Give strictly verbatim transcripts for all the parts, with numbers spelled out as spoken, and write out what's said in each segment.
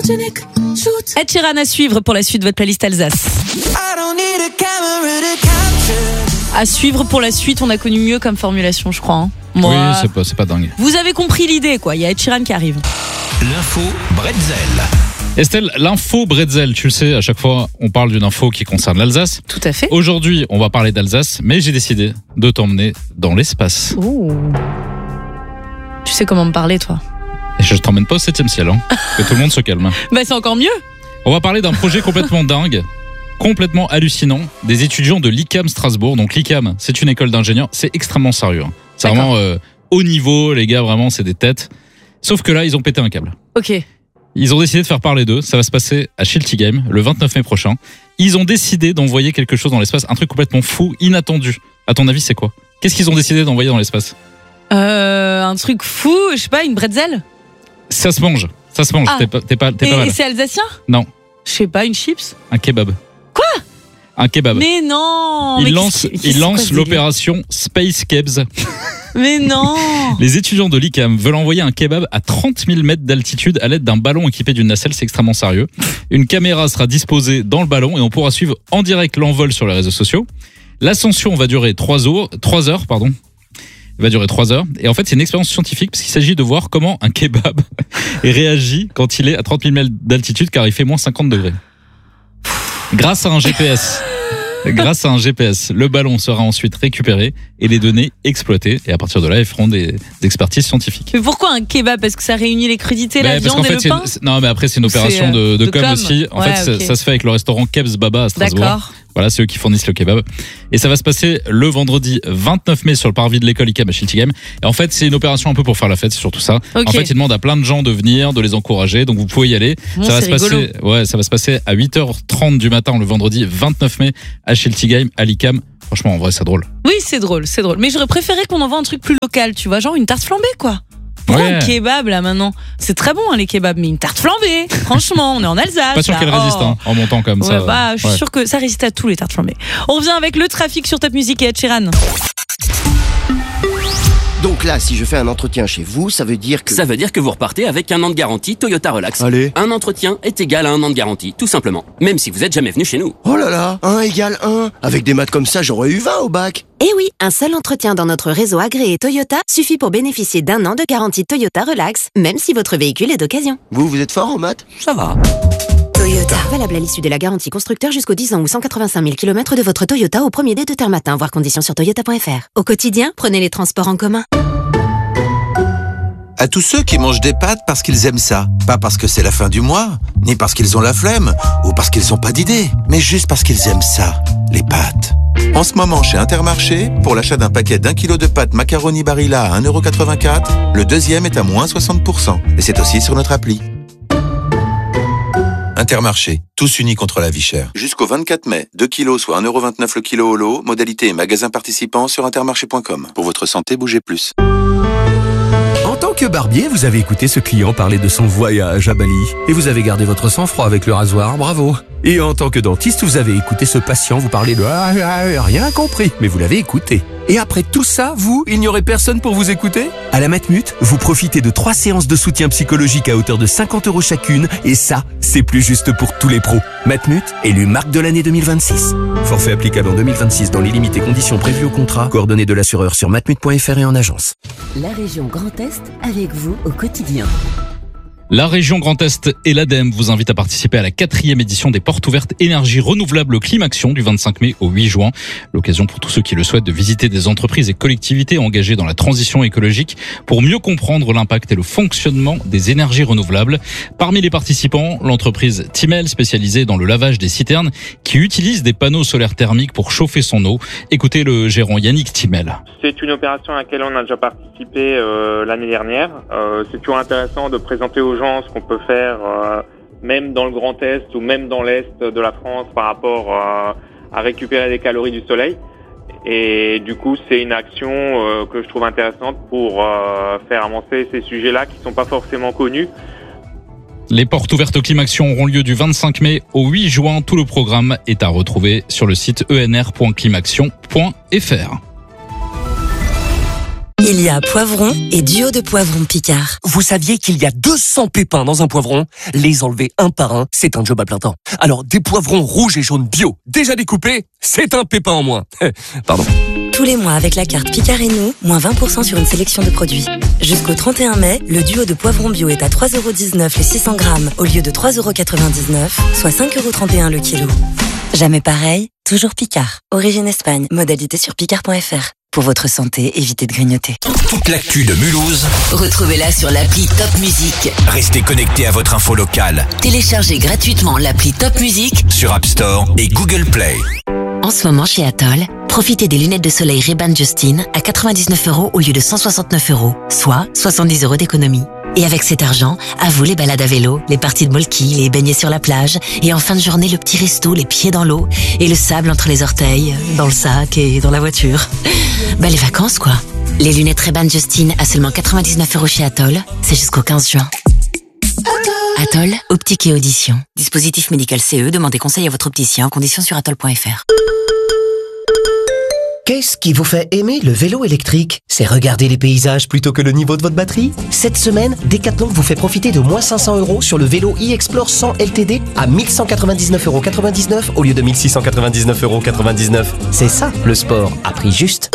Ed Sheeran à suivre pour la suite de votre playlist Alsace. À suivre pour la suite, on a connu mieux comme formulation, je crois. Hein. Moi, oui, c'est pas, c'est pas dingue. Vous avez compris l'idée, quoi. Il y a Ed Sheeran qui arrive. L'info Bretzel. Estelle, l'info Bretzel, tu le sais, à chaque fois, on parle d'une info qui concerne l'Alsace. Tout à fait. Aujourd'hui, on va parler d'Alsace, mais j'ai décidé de t'emmener dans l'espace. Ouh. Tu sais comment me parler, toi. Et je t'emmène pas au septième ciel, hein. Que tout le monde se calme. Bah, c'est encore mieux. On va parler d'un projet complètement dingue, complètement hallucinant, des étudiants de l'I C A M Strasbourg. Donc l'I C A M, c'est une école d'ingénieurs, c'est extrêmement sérieux. Hein. C'est D'accord. vraiment euh, haut niveau, les gars, vraiment, c'est des têtes. Sauf que là, ils ont pété un câble. Ok. Ils ont décidé de faire parler d'eux. Ça va se passer à Schiltigheim le vingt-neuf mai prochain. Ils ont décidé d'envoyer quelque chose dans l'espace, un truc complètement fou, inattendu. À ton avis, c'est quoi ? Qu'est-ce qu'ils ont décidé d'envoyer dans l'espace ? Euh, un truc fou, je sais pas, une bretzel ? Ça se mange. Ça se mange. Ah. T'es pas, t'es pas, t'es Et, pas mal. et c'est alsacien ? Non, Je sais pas, une chips ? un kebab. Quoi ? Un kebab. Mais non. Ils mais lancent, qu'est-ce que- ils c'est quoi lancent ce délire ? l'opération Space Kebs. Mais non. Les étudiants de l'I C A M veulent envoyer un kebab à trente mille mètres d'altitude à l'aide d'un ballon équipé d'une nacelle, c'est extrêmement sérieux. Une caméra sera disposée dans le ballon et on pourra suivre en direct l'envol sur les réseaux sociaux. L'ascension va durer trois heures, trois heures, pardon. Elle va durer trois heures. Et en fait, c'est une expérience scientifique parce qu'il s'agit de voir comment un kebab réagit quand il est à trente mille mètres d'altitude car il fait moins cinquante degrés. Grâce à un G P S. Grâce à un G P S, le ballon sera ensuite récupéré et les données exploitées. Et à partir de là, ils feront des, des expertises scientifiques. Mais pourquoi un kebab ? Parce que ça réunit les crudités, la Mais parce viande qu'en et fait, le pain ? c'est une- non, mais après, c'est une opération C'est, euh, de, de, de com, com. aussi. En Ouais, fait, ça- ok. ça se fait avec le restaurant Kebs Baba à Strasbourg. D'accord. Voilà, c'est eux qui fournissent le kebab. Et ça va se passer le vendredi vingt-neuf mai sur le parvis de l'école I C A M à Schiltigheim. Et en fait, c'est une opération un peu pour faire la fête, c'est surtout ça. Ok. En fait, ils demandent à plein de gens de venir, de les encourager. Donc, vous pouvez y aller. Bon, ça va c'est se passer, rigolo. ouais, ça va se passer à huit heures trente du matin le vendredi vingt-neuf mai à Schiltigheim, à l'I C A M. Franchement, en vrai, c'est drôle. Oui, c'est drôle, c'est drôle. Mais j'aurais préféré qu'on envoie un truc plus local, tu vois, genre une tarte flambée, quoi. Pourquoi Ouais. un kebab, là, maintenant ? C'est très bon, hein, les kebabs, mais une tarte flambée, franchement, on est en Alsace. Pas sûr là. qu'elle résiste, Oh. hein, en montant comme Ouais, ça. bah, je suis Ouais. sûre que ça résiste à tous les tartes flambées. On revient avec le trafic sur Top Music et Ed Sheeran. Donc là, si je fais un entretien chez vous, ça veut dire que... Ça veut dire que vous repartez avec un an de garantie Toyota Relax. Allez. Un entretien est égal à un an de garantie, tout simplement. Même si vous êtes jamais venu chez nous. Oh là là, un égale un. Avec des maths comme ça, j'aurais eu vingt au bac. Eh oui, un seul entretien dans notre réseau agréé Toyota suffit pour bénéficier d'un an de garantie Toyota Relax, même si votre véhicule est d'occasion. Vous, vous êtes fort en maths ? Ça va. Toyota. Valable à l'issue de la garantie constructeur jusqu'aux dix ans ou cent quatre-vingt-cinq mille kilomètres de votre Toyota au premier dé de terre matin, voir conditions sur toyota point f r. Au quotidien, prenez les transports en commun. À tous ceux qui mangent des pâtes parce qu'ils aiment ça. Pas parce que c'est la fin du mois, ni parce qu'ils ont la flemme, ou parce qu'ils n'ont pas d'idée, mais juste parce qu'ils aiment ça, les pâtes. En ce moment, chez Intermarché, pour l'achat d'un paquet d'un kilo de pâtes macaroni Barilla à un euro quatre-vingt-quatre, le deuxième est à moins soixante pour cent. Et c'est aussi sur notre appli. Intermarché, tous unis contre la vie chère. Jusqu'au vingt-quatre mai, deux kilos soit un euro vingt-neuf le kilo au lot, modalité et magasin participant sur intermarché point com. Pour votre santé, bougez plus. En tant que barbier, vous avez écouté ce client parler de son voyage à Bali. Et vous avez gardé votre sang-froid avec le rasoir, bravo. Et en tant que dentiste, vous avez écouté ce patient vous parler de ah, ah, rien compris, mais vous l'avez écouté. Et après tout ça, vous, il n'y aurait personne pour vous écouter ? À la Matmut, vous profitez de trois séances de soutien psychologique à hauteur de cinquante euros chacune, et ça, c'est plus juste pour tous les pros. Matmut, élu marque de l'année deux mille vingt-six. Forfait applicable en deux mille vingt-six dans les limites et conditions prévues au contrat. Coordonnées de l'assureur sur matmut point f r et en agence. La région Grand Est avec vous au quotidien. La région Grand Est et l'ADEME vous invitent à participer à la quatrième édition des portes ouvertes énergie renouvelable Climaction du vingt-cinq mai au huit juin. L'occasion pour tous ceux qui le souhaitent de visiter des entreprises et collectivités engagées dans la transition écologique pour mieux comprendre l'impact et le fonctionnement des énergies renouvelables. Parmi les participants, l'entreprise Timel spécialisée dans le lavage des citernes qui utilise des panneaux solaires thermiques pour chauffer son eau. Écoutez le gérant Yannick Timel. C'est une opération à laquelle on a déjà participé euh, l'année dernière. Euh, c'est toujours intéressant de présenter aux gens ce qu'on peut faire, euh, même dans le Grand Est ou même dans l'Est de la France par rapport euh, à récupérer des calories du soleil. Et du coup, c'est une action euh, que je trouve intéressante pour euh, faire avancer ces sujets-là qui ne sont pas forcément connus. Les portes ouvertes Climaction auront lieu du vingt-cinq mai au huit juin. Tout le programme est à retrouver sur le site e n r point climaction point f r. Il y a poivron et duo de poivrons Picard. Vous saviez qu'il y a deux cents pépins dans un poivron? Les enlever un par un, c'est un job à plein temps. Alors, des poivrons rouges et jaunes bio, déjà découpés, c'est un pépin en moins. Pardon. Tous les mois, avec la carte Picard et nous, moins vingt pour cent sur une sélection de produits. Jusqu'au trente et un mai, le duo de poivrons bio est à trois euros dix-neuf les six cents grammes au lieu de trois euros quatre-vingt-dix-neuf, soit cinq euros trente et un le kilo. Jamais pareil, toujours Picard. Origine Espagne, modalité sur picard point f r. Pour votre santé, évitez de grignoter. Toute l'actu de Mulhouse, Retrouvez-la sur l'appli Top Music. restez connectés à votre info locale Téléchargez gratuitement l'appli Top Music sur App Store et Google Play. En ce moment, chez Atoll, profitez des lunettes de soleil Ray-Ban Justin à quatre-vingt-dix-neuf euros au lieu de cent soixante-neuf euros, soit soixante-dix euros d'économie. Et avec cet argent, à vous les balades à vélo, les parties de molki, les baignets sur la plage, et en fin de journée, le petit resto, les pieds dans l'eau, et le sable entre les orteils, dans le sac et dans la voiture. Bah les vacances quoi. Les lunettes Ray-Ban Justin à seulement quatre-vingt-dix-neuf euros chez Atoll, c'est jusqu'au quinze juin. Atoll, optique et audition. Dispositif médical C E, demandez conseil à votre opticien en conditions sur atoll point f r. Qu'est-ce qui vous fait aimer le vélo électrique? C'est regarder les paysages plutôt que le niveau de votre batterie? Cette semaine, Decathlon vous fait profiter de moins cinq cents euros sur le vélo e-Explore cent L T D à mille cent quatre-vingt-dix-neuf euros quatre-vingt-dix-neuf au lieu de mille six cent quatre-vingt-dix-neuf euros quatre-vingt-dix-neuf. C'est ça, le sport, à prix juste.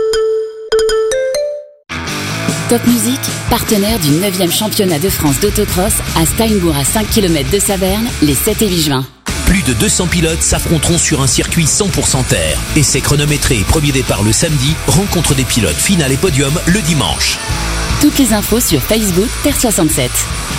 Top Music, partenaire du neuvième championnat de France d'autocross à Steinbourg à cinq kilomètres de Saverne, les sept et huit juin. Plus de deux cents pilotes s'affronteront sur un circuit cent pour cent terre. Essai chronométré, premier départ le samedi, rencontre des pilotes, finale et podium le dimanche. Toutes les infos sur Facebook Terre soixante-sept.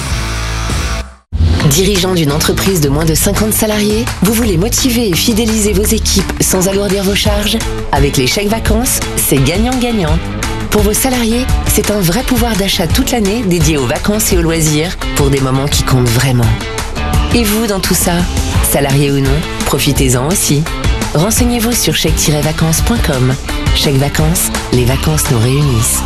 Dirigeant d'une entreprise de moins de cinquante salariés, vous voulez motiver et fidéliser vos équipes sans alourdir vos charges? Avec les chèques vacances, c'est gagnant-gagnant. Pour vos salariés, c'est un vrai pouvoir d'achat toute l'année dédié aux vacances et aux loisirs pour des moments qui comptent vraiment. Et vous dans tout ça? Salarié ou non, profitez-en aussi. Renseignez-vous sur chèque tiret vacances point com. Chèque vacances, les vacances nous réunissent.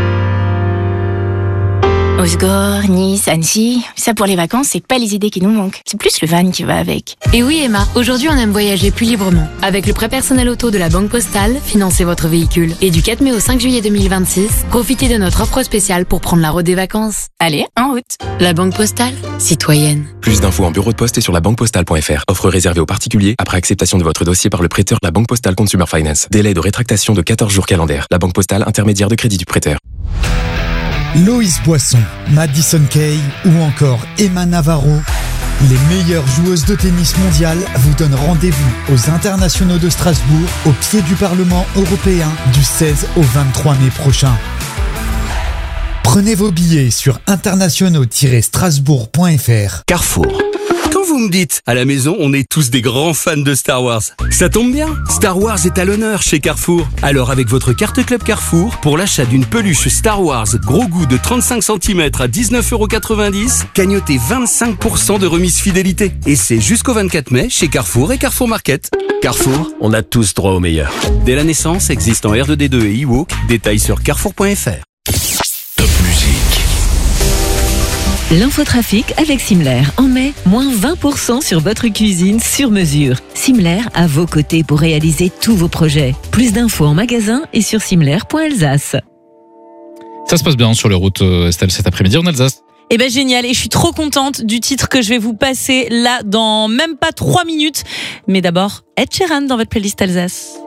Osgore, Nice, Annecy, ça pour les vacances, c'est pas les idées qui nous manquent. C'est plus le van qui va avec. Et oui Emma, aujourd'hui on aime voyager plus librement. Avec le prêt personnel auto de la Banque Postale, financez votre véhicule. Et du quatre mai au cinq juillet deux mille vingt-six, profitez de notre offre spéciale pour prendre la route des vacances. Allez, en route. La Banque Postale, citoyenne. Plus d'infos en bureau de poste et sur la banque postale point f r. Offre réservée aux particuliers après acceptation de votre dossier par le prêteur La Banque Postale Consumer Finance. Délai de rétractation de quatorze jours calendaires. La Banque Postale, intermédiaire de crédit du prêteur. Loïs Boisson, Madison Kay ou encore Emma Navarro, les meilleures joueuses de tennis mondial vous donnent rendez-vous aux Internationaux de Strasbourg, au pied du Parlement européen, du seize au vingt-trois mai prochain. Prenez vos billets sur internationaux tiret strasbourg point f r. Carrefour. Quand vous me dites, à la maison, on est tous des grands fans de Star Wars. Ça tombe bien, Star Wars est à l'honneur chez Carrefour. Alors avec votre carte Club Carrefour, pour l'achat d'une peluche Star Wars gros goût de trente-cinq centimètres à dix-neuf euros quatre-vingt-dix, cagnotez vingt-cinq pour cent de remise fidélité. Et c'est jusqu'au vingt-quatre mai chez Carrefour et Carrefour Market. Carrefour, on a tous droit au meilleur. Dès la naissance, existe en R deux D deux et e-walk. Détails sur carrefour point f r. Top Music. L'infotrafic avec Simler. En mai, moins vingt pour cent sur votre cuisine sur mesure. Simler à vos côtés pour réaliser tous vos projets. Plus d'infos en magasin et sur simler point alsace. Ça se passe bien sur les routes, Estelle, cet après-midi en Alsace. Eh ben génial, et je suis trop contente du titre que je vais vous passer là dans même pas trois minutes. Mais d'abord, Ed Sheeran dans votre playlist Alsace.